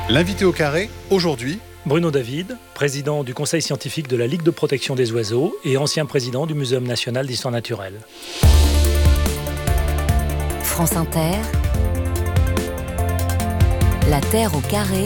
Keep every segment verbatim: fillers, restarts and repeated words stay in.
L'invité au carré, aujourd'hui, Bruno David, président du conseil scientifique de la Ligue de protection des oiseaux et ancien président du Muséum national d'histoire naturelle. France Inter, La Terre au carré,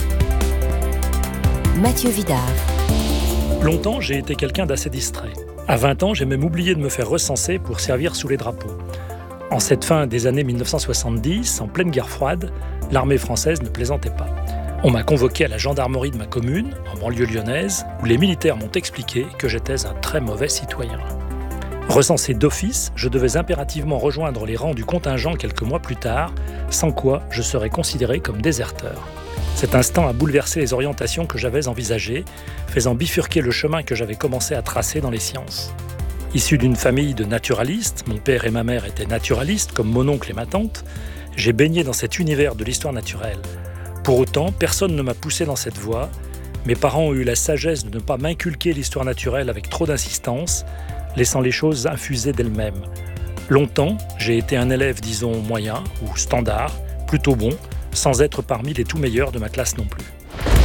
Mathieu Vidard. Longtemps, j'ai été quelqu'un d'assez distrait. À vingt ans, j'ai même oublié de me faire recenser pour servir sous les drapeaux. En cette fin des années mille neuf cent soixante-dix, en pleine guerre froide, l'armée française ne plaisantait pas. On m'a convoqué à la gendarmerie de ma commune, en banlieue lyonnaise, où les militaires m'ont expliqué que j'étais un très mauvais citoyen. Recensé d'office, je devais impérativement rejoindre les rangs du contingent quelques mois plus tard, sans quoi je serais considéré comme déserteur. Cet instant a bouleversé les orientations que j'avais envisagées, faisant bifurquer le chemin que j'avais commencé à tracer dans les sciences. Issu d'une famille de naturalistes, mon père et ma mère étaient naturalistes, comme mon oncle et ma tante, j'ai baigné dans cet univers de l'histoire naturelle. Pour autant, personne ne m'a poussé dans cette voie. Mes parents ont eu la sagesse de ne pas m'inculquer l'histoire naturelle avec trop d'insistance, laissant les choses infuser d'elles-mêmes. Longtemps, j'ai été un élève, disons, moyen ou standard, plutôt bon, sans être parmi les tout meilleurs de ma classe non plus.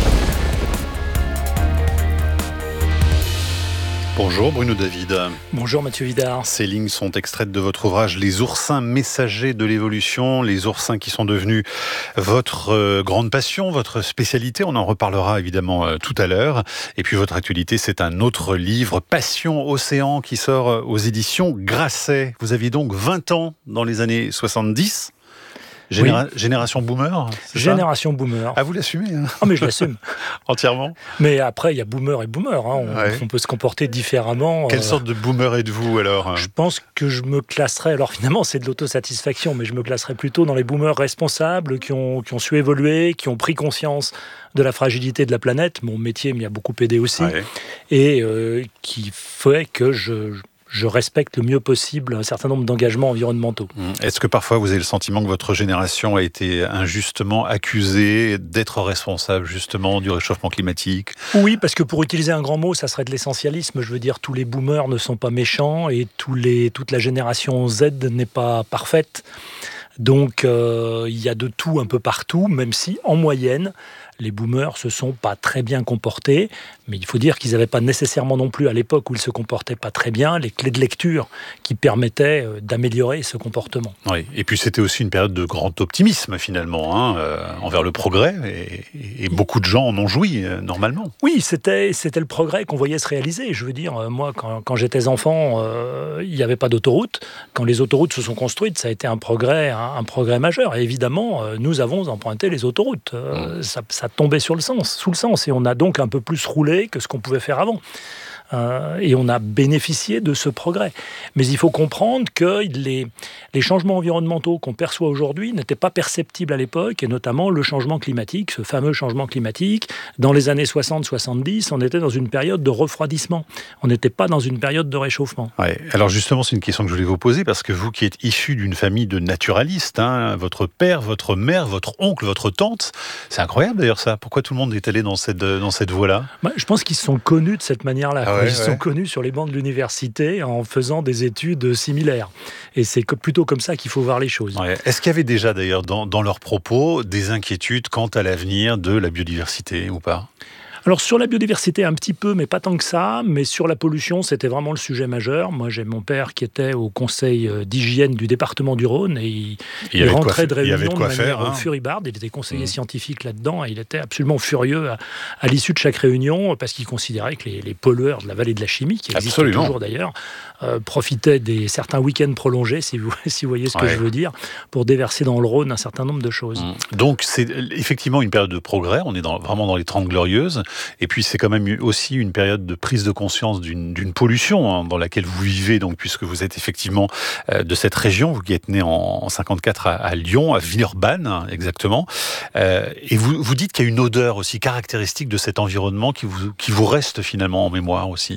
Bonjour Bruno David. Bonjour Mathieu Vidard. Ces lignes sont extraites de votre ouvrage « Les oursins messagers de l'évolution », les oursins qui sont devenus votre euh, grande passion, votre spécialité. On en reparlera évidemment euh, tout à l'heure. Et puis votre actualité, c'est un autre livre, « Passion Océan », qui sort euh, aux éditions Grasset. Vous aviez donc vingt ans dans les années soixante-dix. Généra- oui. Génération boomer, c'est Génération ça boomer. Ah, vous l'assumez hein? Ah, mais je l'assume. Entièrement. Mais après, il y a boomer et boomer. Hein. On, ouais. on peut se comporter différemment. Quelle euh... sorte de boomer êtes-vous alors? Je pense que je me classerais, alors finalement c'est de l'autosatisfaction, mais je me classerais plutôt dans les boomers responsables qui ont, qui ont su évoluer, qui ont pris conscience de la fragilité de la planète. Mon métier m'y a beaucoup aidé aussi. Ouais. Et euh, qui fait que je... je respecte le mieux possible un certain nombre d'engagements environnementaux. Est-ce que parfois vous avez le sentiment que votre génération a été injustement accusée d'être responsable justement du réchauffement climatique? Oui, parce que pour utiliser un grand mot, ça serait de l'essentialisme. Je veux dire, tous les boomers ne sont pas méchants et tous les, toute la génération Z n'est pas parfaite. Donc, euh, il y a de tout un peu partout, même si, en moyenne, les boomers se sont pas très bien comportés, mais il faut dire qu'ils n'avaient pas nécessairement non plus, à l'époque où ils se comportaient pas très bien, les clés de lecture qui permettaient d'améliorer ce comportement. Oui, et puis c'était aussi une période de grand optimisme finalement, hein, euh, envers le progrès, et, et beaucoup de gens en ont joui euh, normalement. Oui, c'était, c'était le progrès qu'on voyait se réaliser. Je veux dire, moi, quand, quand j'étais enfant, euh, il n'y avait pas d'autoroute. Quand les autoroutes se sont construites, ça a été un progrès, un, un progrès majeur. Et évidemment, euh, nous avons emprunté les autoroutes. Euh, mmh. ça, ça tombait sur le sens, sous le sens, et on a donc un peu plus roulé que ce qu'on pouvait faire avant. Euh, et on a bénéficié de ce progrès. Mais il faut comprendre que les, les changements environnementaux qu'on perçoit aujourd'hui n'étaient pas perceptibles à l'époque, et notamment le changement climatique, ce fameux changement climatique. Dans les années soixante soixante-dix, on était dans une période de refroidissement. On n'était pas dans une période de réchauffement. Ouais. Alors justement, c'est une question que je voulais vous poser, parce que vous qui êtes issu d'une famille de naturalistes, hein, votre père, votre mère, votre oncle, votre tante, c'est incroyable d'ailleurs ça. Pourquoi tout le monde est allé dans cette, dans cette voie-là? Bah, je pense qu'ils se sont connus de cette manière-là. Ah ouais. Ils ouais. sont connus sur les bancs de l'université en faisant des études similaires. Et c'est plutôt comme ça qu'il faut voir les choses. Ouais. Est-ce qu'il y avait déjà d'ailleurs dans, dans leurs propos des inquiétudes quant à l'avenir de la biodiversité ou pas ? Alors sur la biodiversité un petit peu, mais pas tant que ça, mais sur la pollution, c'était vraiment le sujet majeur. Moi j'ai mon père qui était au conseil d'hygiène du département du Rhône et il, il, il rentrait de, de réunion de, de manière faire, hein. furibarde. Il était conseiller mmh. scientifique là-dedans et il était absolument furieux à, à l'issue de chaque réunion parce qu'il considérait que les, les pollueurs de la vallée de la chimie, qui existent Absolument. toujours d'ailleurs, euh, profitaient des certains week-ends prolongés, si vous, si vous voyez ce que ouais. je veux dire, pour déverser dans le Rhône un certain nombre de choses. Mmh. Donc c'est effectivement une période de progrès, on est dans, vraiment dans les Trente Glorieuses. Et puis c'est quand même aussi une période de prise de conscience d'une, d'une pollution hein, dans laquelle vous vivez, donc, puisque vous êtes effectivement euh, de cette région, vous qui êtes né en, en cinquante-quatre à, à Lyon, à Villeurbanne hein, exactement. Euh, et vous, vous dites qu'il y a une odeur aussi caractéristique de cet environnement qui vous, qui vous reste finalement en mémoire aussi.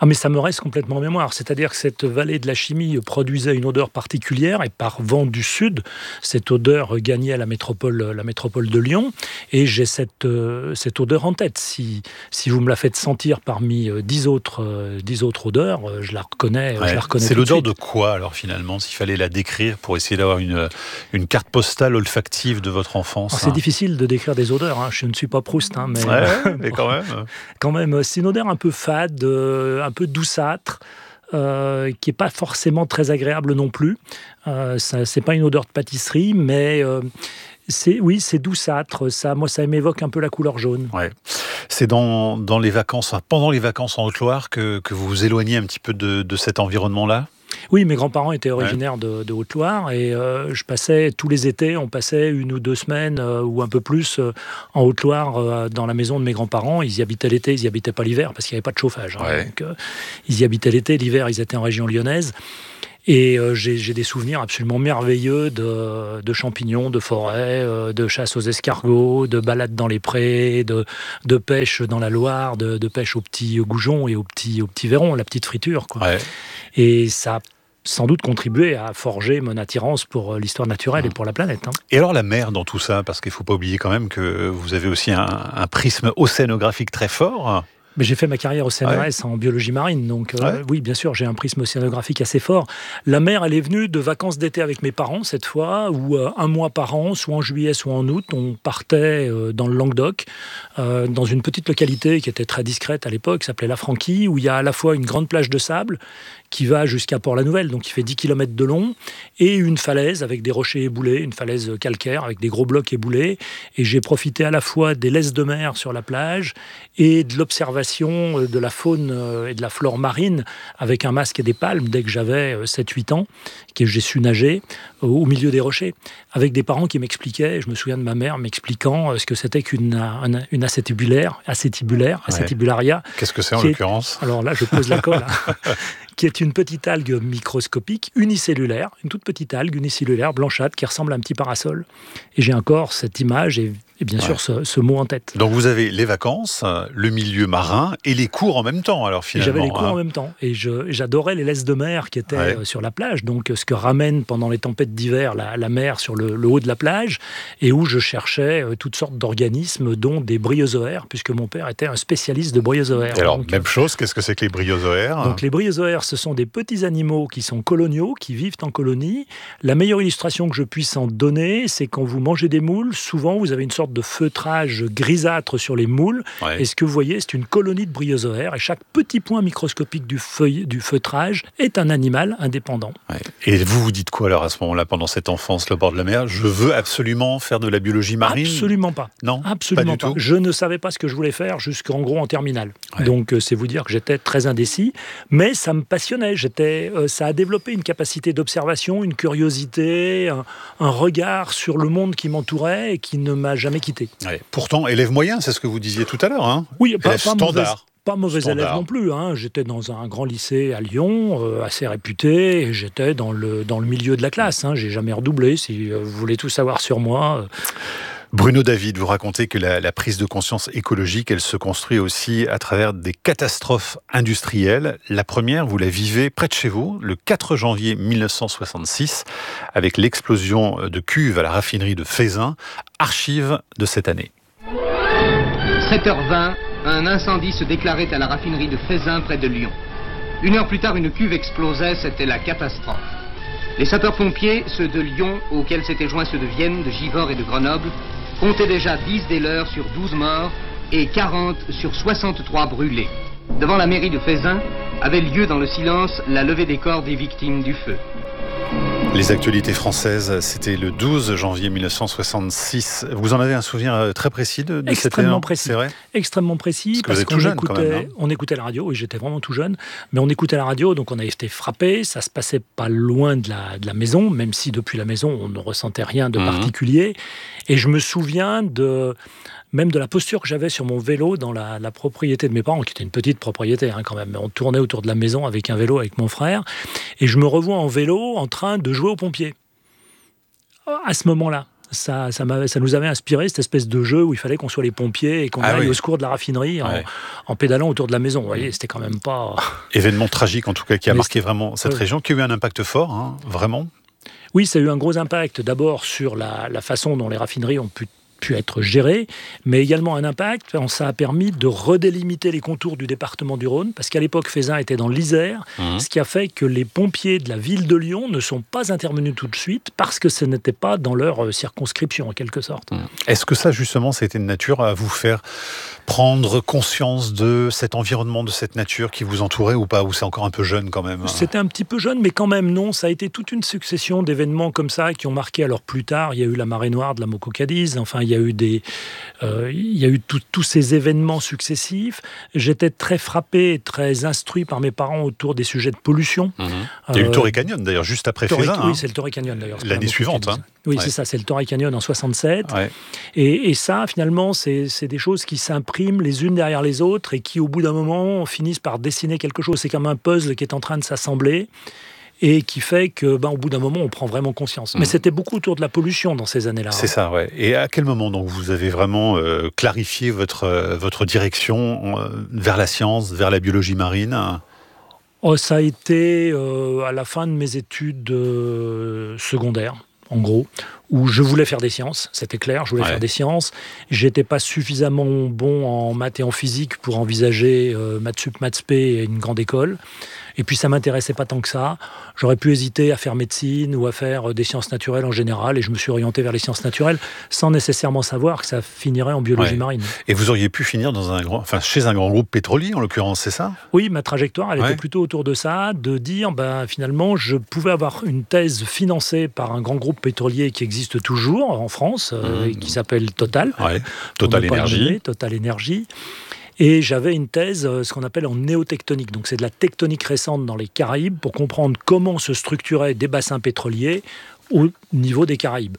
Ah mais ça me reste complètement en mémoire, c'est-à-dire que cette vallée de la Chimie produisait une odeur particulière et par vent du sud, cette odeur gagnait la métropole, la métropole de Lyon et j'ai cette, euh, cette odeur en tête. Si, si vous me la faites sentir parmi euh, dix, autres, euh, dix autres odeurs, euh, je la reconnais, ouais. je la reconnais C'est tout l'odeur de de suite. quoi alors finalement, s'il fallait la décrire pour essayer d'avoir une, une carte postale olfactive de votre enfance? Alors, c'est difficile de décrire des odeurs, hein. Je ne suis pas Proust, hein, mais, ouais, euh, mais quand même. quand même, c'est une odeur un peu fade, euh, un peu douceâtre, euh, qui n'est pas forcément très agréable non plus. Euh, ça, c'est pas une odeur de pâtisserie, mais euh, c'est, oui, c'est douceâtre. Ça, moi, ça m'évoque un peu la couleur jaune. Ouais. C'est dans, dans les vacances, enfin, pendant les vacances en Haute-Loire que, que vous vous éloignez un petit peu de, de cet environnement-là? Oui, mes grands-parents étaient originaires ouais. de, de Haute-Loire et euh, je passais tous les étés, on passait une ou deux semaines euh, ou un peu plus euh, en Haute-Loire euh, dans la maison de mes grands-parents. Ils y habitaient l'été, ils y habitaient pas l'hiver parce qu'il n'y avait pas de chauffage. Hein, ouais. donc, euh, ils y habitaient l'été, l'hiver ils étaient en région lyonnaise. Et euh, j'ai, j'ai des souvenirs absolument merveilleux de, de champignons, de forêts, euh, de chasse aux escargots, de balades dans les prés, de, de pêche dans la Loire, de, de pêche aux petits goujon et aux petits, aux petits vairons, la petite friture, quoi. Ouais. Et ça a sans doute contribué à forger mon attirance pour l'histoire naturelle mmh. et pour la planète. Hein. Et alors la mer dans tout ça, parce qu'il ne faut pas oublier quand même que vous avez aussi un, un prisme océanographique très fort. Mais j'ai fait ma carrière au C N R S ouais. en biologie marine, donc euh, ouais. oui, bien sûr, j'ai un prisme océanographique assez fort. La mer, elle est venue de vacances d'été avec mes parents, cette fois, où euh, un mois par an, soit en juillet, soit en août, on partait euh, dans le Languedoc, euh, dans une petite localité qui était très discrète à l'époque, qui s'appelait La Franquille, où il y a à la fois une grande plage de sable, qui va jusqu'à Port-la-Nouvelle, donc qui fait dix kilomètres de long, et une falaise avec des rochers éboulés, une falaise calcaire avec des gros blocs éboulés. Et j'ai profité à la fois des laisses de mer sur la plage et de l'observation de la faune et de la flore marine avec un masque et des palmes dès que j'avais sept huit ans, que j'ai su nager au milieu des rochers, avec des parents qui m'expliquaient, je me souviens de ma mère m'expliquant ce que c'était qu'une une, une acétibulaire, acétibulaire, ouais. acétibularia. Qu'est-ce que c'est en l'occurrence ? est, Alors là, je pose la colle. Hein, qui est une petite algue microscopique, unicellulaire, une toute petite algue unicellulaire, blanchâtre, qui ressemble à un petit parasol. Et j'ai encore cette image et, et bien ouais. sûr ce, ce mot en tête. Donc vous avez les vacances, le milieu marin et les cours en même temps, alors finalement. Et j'avais les cours hein. en même temps. Et, je, et j'adorais les laisses de mer qui étaient ouais. sur la plage, donc ce que ramène pendant les tempêtes d'hiver la, la mer sur le, le haut de la plage, et où je cherchais toutes sortes d'organismes, dont des bryozoaires, puisque mon père était un spécialiste de bryozoaires. Et alors, donc, même chose, qu'est-ce que c'est que les bryozoaires ? Donc les bryozoaires, ce sont des petits animaux qui sont coloniaux, qui vivent en colonie. La meilleure illustration que je puisse en donner, c'est quand vous mangez des moules, souvent vous avez une sorte de feutrage grisâtre sur les moules. Ouais. Et ce que vous voyez, c'est une colonie de bryozoaires. Et chaque petit point microscopique du, feuille, du feutrage est un animal indépendant. Ouais. Et vous vous dites quoi alors à ce moment-là, pendant cette enfance, le bord de la mer ? Je veux absolument faire de la biologie marine ? Absolument pas. Non, absolument pas du pas. tout. Je ne savais pas ce que je voulais faire jusqu'en gros en terminale. Ouais. Donc c'est vous dire que j'étais très indécis, mais ça me passionnait. J'étais, euh, ça a développé une capacité d'observation, une curiosité, un, un regard sur le monde qui m'entourait et qui ne m'a jamais quitté. Ouais. Pourtant, élève moyen, c'est ce que vous disiez tout à l'heure. Hein. Oui, pas, pas standard. Mauvaise, pas mauvais standard. élève non plus. Hein. J'étais dans un grand lycée à Lyon, euh, assez réputé, et j'étais dans le, dans le milieu de la classe. Hein. J'ai jamais redoublé, si euh, vous voulez tout savoir sur moi. Euh. Bruno David, vous racontez que la, la prise de conscience écologique, elle se construit aussi à travers des catastrophes industrielles. La première, vous la vivez près de chez vous, le quatre janvier mille neuf cent soixante-six, avec l'explosion de cuves à la raffinerie de Feyzin, archive de cette année. sept heures vingt, un incendie se déclarait à la raffinerie de Feyzin près de Lyon. Une heure plus tard, une cuve explosait, c'était la catastrophe. Les sapeurs-pompiers, ceux de Lyon, auxquels s'étaient joints ceux de Vienne, de Givors et de Grenoble, comptaient déjà dix des leurs sur douze morts et quarante sur soixante-trois brûlés. Devant la mairie de Feyzin avait lieu dans le silence la levée des corps des victimes du feu. Les actualités françaises, c'était le douze janvier mille neuf cent soixante-six. Vous en avez un souvenir très précis de, de Extrêmement cette précis. C'est vrai ? Extrêmement précis. Parce que parce vous êtes qu'on tout jeune écoutait, quand même, hein ? on écoutait la radio, oui, j'étais vraiment tout jeune, mais on écoutait la radio, donc on a été frappés. Ça se passait pas loin de la, de la maison, même si depuis la maison, on ne ressentait rien de mmh. particulier. Et je me souviens de... même de la posture que j'avais sur mon vélo dans la, la propriété de mes parents, qui était une petite propriété hein, quand même. On tournait autour de la maison avec un vélo avec mon frère, et je me revois en vélo en train de jouer aux pompiers. À ce moment-là, Ça, ça, ça nous avait inspiré cette espèce de jeu où il fallait qu'on soit les pompiers et qu'on ah aille oui. au secours de la raffinerie ouais. en, en pédalant autour de la maison. Vous voyez, c'était quand même pas... Événement tragique en tout cas qui a Mais marqué vraiment cette ouais. région, qui a eu un impact fort, hein, vraiment. Oui, ça a eu un gros impact d'abord sur la, la façon dont les raffineries ont pu pu être géré, mais également un impact. Ça a permis de redélimiter les contours du département du Rhône, parce qu'à l'époque, Feyzin était dans l'Isère, mmh. ce qui a fait que les pompiers de la ville de Lyon ne sont pas intervenus tout de suite, parce que ce n'était pas dans leur circonscription, en quelque sorte. Mmh. Est-ce que ça, justement, c'était de nature à vous faire prendre conscience de cet environnement, de cette nature qui vous entourait ou pas, ou c'est encore un peu jeune quand même? C'était un petit peu jeune, mais quand même non. Ça a été toute une succession d'événements comme ça qui ont marqué. Alors plus tard, il y a eu la marée noire de la Mococadiz, enfin il y a eu des, euh, il y a eu tous ces événements successifs. J'étais très frappé, très instruit par mes parents autour des sujets de pollution. Mmh. Il y a eu le Torrey Canyon d'ailleurs, juste après Feyzin. Oui, hein. c'est le Torrey Canyon d'ailleurs. L'année suivante. Hein. Oui, ouais. c'est ça, c'est le Torrey Canyon en soixante-sept. Ouais. Et, et ça, finalement, c'est, c'est des choses qui s'impriment les unes derrière les autres et qui, au bout d'un moment, finissent par dessiner quelque chose. C'est comme un puzzle qui est en train de s'assembler et qui fait que, ben, au bout d'un moment, on prend vraiment conscience. Mmh. Mais c'était beaucoup autour de la pollution dans ces années-là. C'est ça, ouais. Et à quel moment, donc, vous avez vraiment euh, clarifié votre, euh, votre direction euh, vers la science, vers la biologie marine ? Oh, ça a été euh, à la fin de mes études euh, secondaires, en gros, où je voulais faire des sciences, c'était clair, je voulais ouais. faire des sciences. J'étais pas suffisamment bon en maths et en physique pour envisager euh, maths sup, maths spé et une grande école. Et puis ça m'intéressait pas tant que ça. J'aurais pu hésiter à faire médecine ou à faire des sciences naturelles en général, et je me suis orienté vers les sciences naturelles sans nécessairement savoir que ça finirait en biologie ouais. marine. Et vous auriez pu finir dans un grand, enfin chez un grand groupe pétrolier en l'occurrence, c'est ça ? Oui, ma trajectoire, elle ouais. était plutôt autour de ça, de dire, ben finalement, je pouvais avoir une thèse financée par un grand groupe pétrolier qui existe toujours en France, mmh. euh, qui s'appelle Total. Ouais. Total Énergie. Total Énergie. Et j'avais une thèse, ce qu'on appelle en néotectonique. Donc c'est de la tectonique récente dans les Caraïbes pour comprendre comment se structuraient des bassins pétroliers au niveau des Caraïbes.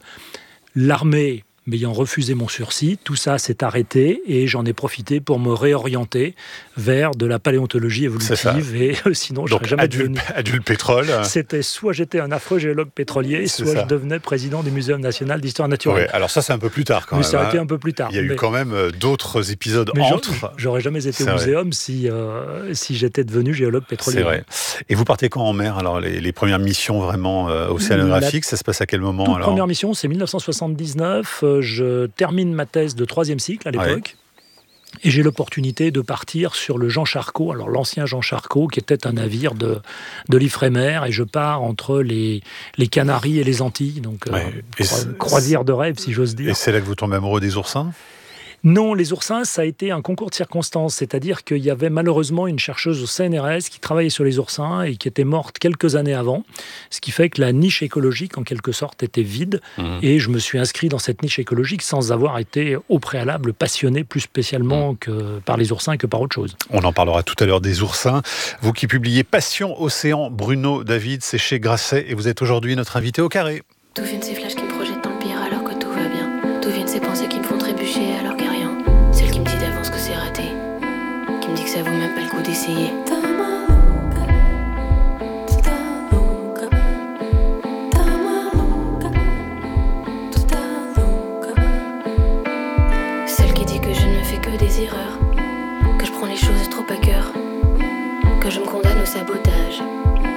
L'armée m'ayant refusé mon sursis, tout ça s'est arrêté et j'en ai profité pour me réorienter vers de la paléontologie évolutive. Et euh, sinon, je n'aurais jamais adul, devenu... adul pétrole. C'était soit j'étais un affreux géologue pétrolier, c'est soit ça. Je devenais président du Muséum national d'histoire naturelle. Ouais, alors ça, c'est un peu plus tard quand mais même. Ça a hein. été un peu plus tard. Il y a mais... eu quand même d'autres épisodes mais entre. J'aurais jamais été c'est au muséum si, euh, si j'étais devenu géologue pétrolier. C'est vrai. Et vous partez quand en mer? Alors les, les premières missions vraiment euh, océanographiques, la... ça se passe à quel moment? Toute alors première mission, c'est dix-neuf cent soixante-dix-neuf. Euh, je termine ma thèse de troisième cycle à l'époque. Ouais. Et j'ai l'opportunité de partir sur le Jean Charcot, alors l'ancien Jean Charcot, qui était un navire de, de l'Ifremer, et je pars entre les, les Canaries et les Antilles, donc ouais. euh, cro- croisière de rêve, si j'ose dire. Et c'est là que vous tombez amoureux des oursins ? Non, les oursins, ça a été un concours de circonstances, c'est-à-dire qu'il y avait malheureusement une chercheuse au C N R S qui travaillait sur les oursins et qui était morte quelques années avant, ce qui fait que la niche écologique, en quelque sorte, était vide, mmh. et je me suis inscrit dans cette niche écologique sans avoir été au préalable passionné plus spécialement mmh. que par les oursins que par autre chose. On en parlera tout à l'heure des oursins. Vous qui publiez Passion Océan, Bruno David, c'est chez Grasset, et vous êtes aujourd'hui notre invité au Carré. D'où viennent ces flashs qui me projettent dans le pire alors que tout va bien? D'où viennent ces pensées qui me font trébucher alors que celle qui me dit d'avance que c'est raté, qui me dit que ça vaut même pas le coup d'essayer. Celle qui dit que je ne fais que des erreurs,